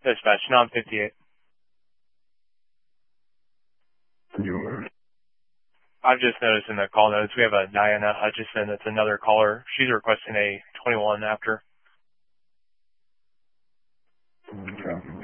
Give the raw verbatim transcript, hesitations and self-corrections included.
Dispatch, non fifty-eight. You, I've just noticed in the call notes we have a Diana Hutchison. That's another caller. She's requesting a twenty-one after. okay.